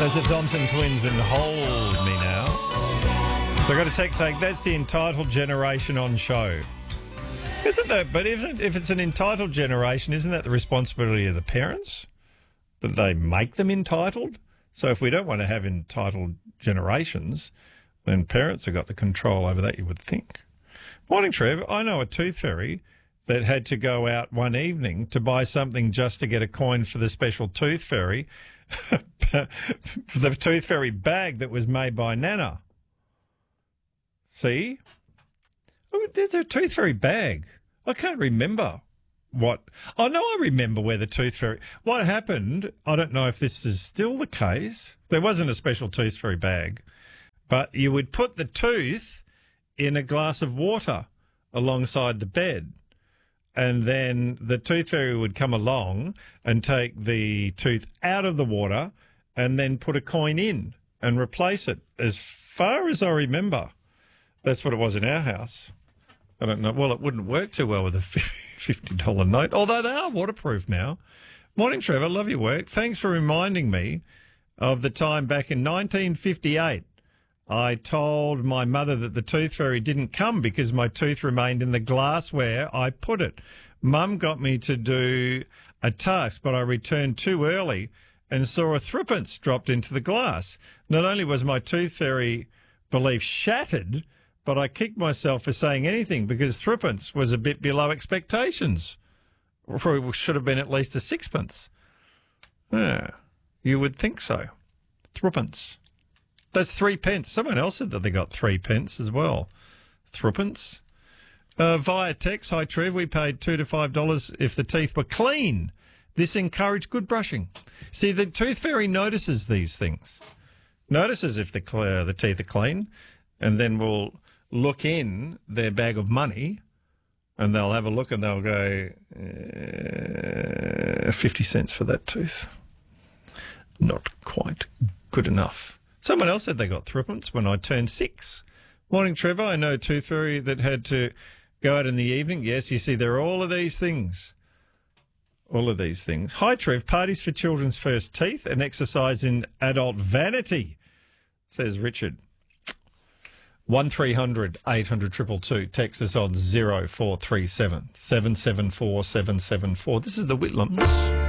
There's the Thompson Twins and Hold Me Now. So I got a text saying that's the entitled generation on show. Isn't that? But if it's an entitled generation, isn't that the responsibility of the parents? That they make them entitled? So if we don't want to have entitled generations, then parents have got the control over that, you would think. Morning, Trev. I know a tooth fairy that had to go out one evening to buy something just to get a coin for the special tooth fairy. The tooth fairy bag that was made by Nana. See? Oh, there's a tooth fairy bag. I can't remember what. Oh, no, I remember where the tooth fairy. What happened, I don't know if this is still the case. There wasn't a special tooth fairy bag, but you would put the tooth in a glass of water alongside the bed. And then the tooth fairy would come along and take the tooth out of the water and then put a coin in and replace it. As far as I remember, that's what it was in our house. I don't know. Well, it wouldn't work too well with a $50 note, although they are waterproof now. Morning, Trevor. Love your work. Thanks for reminding me of the time back in 1958. I told my mother that the tooth fairy didn't come because my tooth remained in the glassware I put it. Mum got me to do a task, but I returned too early and saw a threepence dropped into the glass. Not only was my tooth fairy belief shattered, but I kicked myself for saying anything because threepence was a bit below expectations. Or it should have been at least a sixpence. Yeah, you would think so. Threepence. That's 3 pence. Someone else said that they got 3 pence as well. Threepence. Via text, hi Trev, we paid $2 to $5 if the teeth were clean. This encouraged good brushing. See, the tooth fairy notices these things. Notices if the teeth are clean, and then will look in their bag of money, and they'll have a look and they'll go, 50 cents for that tooth. Not quite good enough. Someone else said they got threepence when I turned 6. Morning, Trevor. I know a tooth fairy that had to go out in the evening. Yes, you see, there are all of these things. All of these things. Hi, Trev. Parties for children's first teeth, an exercise in adult vanity, says Richard. 1300 800 222. Text us on 0437 774 774. This is the Whitlams.